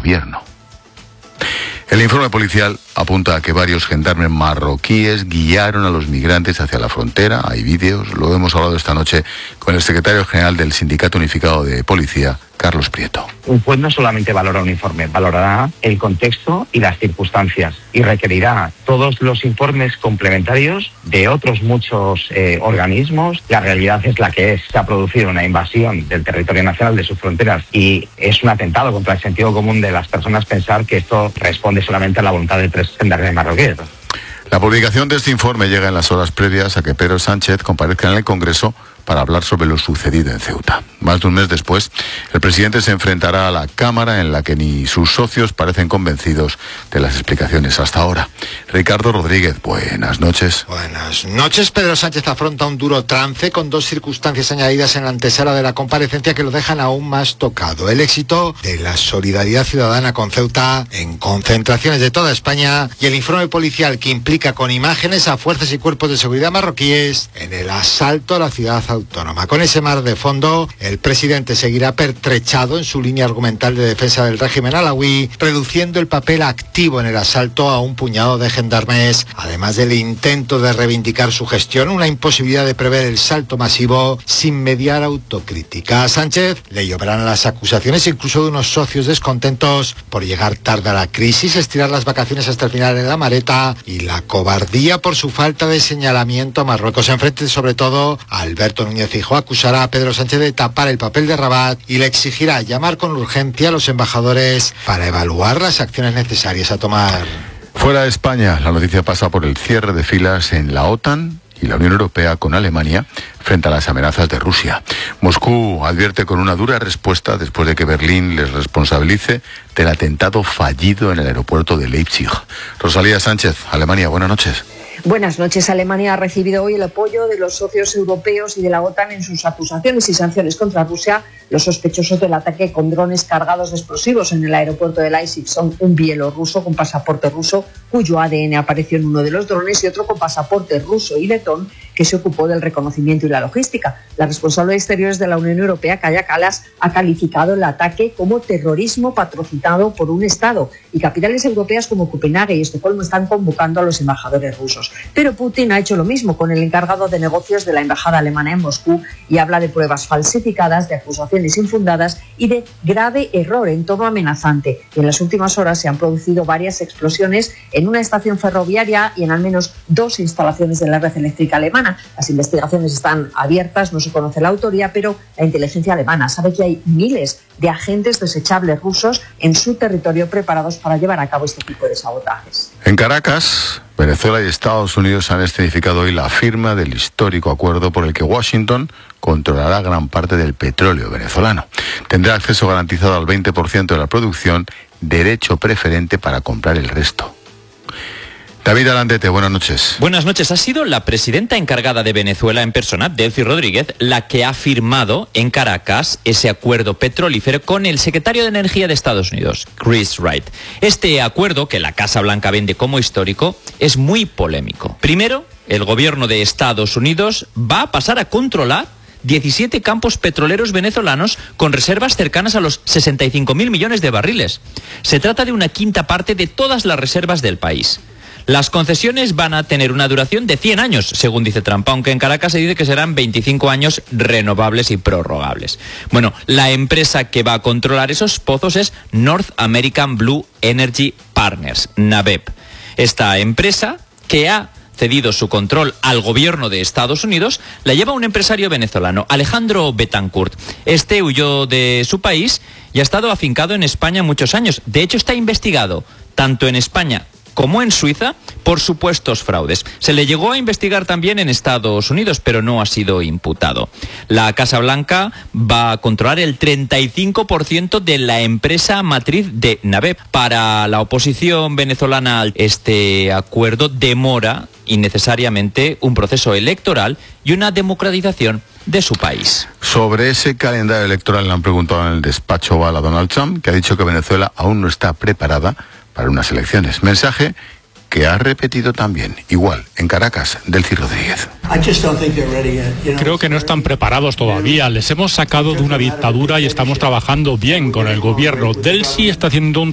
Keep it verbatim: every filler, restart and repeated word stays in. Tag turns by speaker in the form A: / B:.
A: gobierno. El informe policial apunta a que varios gendarmes marroquíes guiaron a los migrantes hacia la frontera. Hay vídeos, lo hemos hablado esta noche con el secretario general del Sindicato Unificado de Policía, Carlos Prieto.
B: Un juez no solamente valora un informe, valorará el contexto y las circunstancias y requerirá todos los informes complementarios de otros muchos eh, organismos. La realidad es la que es. Se ha producido una invasión del territorio nacional, de sus fronteras, y es un atentado contra el sentido común de las personas pensar que esto responde solamente a la voluntad de tres gendarmes marroquíes.
A: La publicación de este informe llega en las horas previas a que Pedro Sánchez comparezca en el Congreso para hablar sobre lo sucedido en Ceuta. Más de un mes después, el presidente se enfrentará a la Cámara, en la que ni sus socios parecen convencidos de las explicaciones hasta ahora. Ricardo Rodríguez, buenas noches.
C: Buenas noches. Pedro Sánchez afronta un duro trance con dos circunstancias añadidas en la antesala de la comparecencia que lo dejan aún más tocado. El éxito de la solidaridad ciudadana con Ceuta en concentraciones de toda España y el informe policial que implica con imágenes a fuerzas y cuerpos de seguridad marroquíes en el asalto a la ciudad autónoma. Con ese mar de fondo, el presidente seguirá pertrechado en su línea argumental de defensa del régimen alawí, reduciendo el papel activo en el asalto a un puñado de gendarmes, además del intento de reivindicar su gestión, una imposibilidad de prever el salto masivo sin mediar autocrítica. A Sánchez le lloverán las acusaciones incluso de unos socios descontentos por llegar tarde a la crisis, estirar las vacaciones hasta el final en la maleta y la cobardía por su falta de señalamiento a Marruecos. Enfrente sobre todo a Alberto Núñez Feijóo acusará a Pedro Sánchez de tapar el papel de Rabat y le exigirá llamar con urgencia a los embajadores para evaluar las acciones necesarias a tomar.
A: Fuera de España, la noticia pasa por el cierre de filas en la OTAN y la Unión Europea con Alemania frente a las amenazas de Rusia. Moscú advierte con una dura respuesta después de que Berlín les responsabilice del atentado fallido en el aeropuerto de Leipzig. Rosalía Sánchez, Alemania, buenas noches.
D: Buenas noches. Alemania ha recibido hoy el apoyo de los socios europeos y de la OTAN en sus acusaciones y sanciones contra Rusia. Los sospechosos del ataque con drones cargados de explosivos en el aeropuerto de Leipzig son un bielorruso con pasaporte ruso, cuyo A D N apareció en uno de los drones, y otro con pasaporte ruso y letón, que se ocupó del reconocimiento y la logística. La responsable de Exteriores de la Unión Europea, Kaja Kallas, ha calificado el ataque como terrorismo patrocinado por un Estado, y capitales europeas como Copenhague y Estocolmo están convocando a los embajadores rusos. Pero Putin ha hecho lo mismo con el encargado de negocios de la embajada alemana en Moscú y habla de pruebas falsificadas, de acusaciones infundadas y de grave error en tono amenazante. Y en las últimas horas se han producido varias explosiones en una estación ferroviaria y en al menos dos instalaciones de la red eléctrica alemana. Las investigaciones están abiertas, no se conoce la autoría, pero la inteligencia alemana sabe que hay miles de agentes desechables rusos en su territorio preparados para llevar a cabo este tipo de sabotajes.
A: En Caracas, Venezuela y Estados Unidos han escenificado hoy la firma del histórico acuerdo por el que Washington controlará gran parte del petróleo venezolano. Tendrá acceso garantizado al veinte por ciento de la producción, derecho preferente para comprar el resto. David Alandete, buenas noches.
E: Buenas noches. Ha sido la presidenta encargada de Venezuela en persona, Delcy Rodríguez, la que ha firmado en Caracas ese acuerdo petrolífero con el secretario de Energía de Estados Unidos, Chris Wright. Este acuerdo, que la Casa Blanca vende como histórico, es muy polémico. Primero, el gobierno de Estados Unidos va a pasar a controlar diecisiete campos petroleros venezolanos con reservas cercanas a los sesenta y cinco mil millones de barriles. Se trata de una quinta parte de todas las reservas del país. Las concesiones van a tener una duración de cien años, según dice Trump, aunque en Caracas se dice que serán veinticinco años renovables y prorrogables. Bueno, la empresa que va a controlar esos pozos es North American Blue Energy Partners, NABEP. Esta empresa, que ha cedido su control al gobierno de Estados Unidos, la lleva un empresario venezolano, Alejandro Betancourt. Este huyó de su país y ha estado afincado en España muchos años. De hecho, está investigado tanto en España como en Suiza por supuestos fraudes. Se le llegó a investigar también en Estados Unidos, pero no ha sido imputado. La Casa Blanca va a controlar el treinta y cinco por ciento de la empresa matriz de NABEP. Para la oposición venezolana, este acuerdo demora innecesariamente un proceso electoral y una democratización de su país.
A: Sobre ese calendario electoral le han preguntado en el despacho Oval a Donald Trump, que ha dicho que Venezuela aún no está preparada para unas elecciones. Mensaje que ha repetido también, igual, en Caracas, Delcy Rodríguez.
F: Creo que no están preparados todavía. Les hemos sacado de una dictadura y estamos trabajando bien con el gobierno. Delcy está haciendo un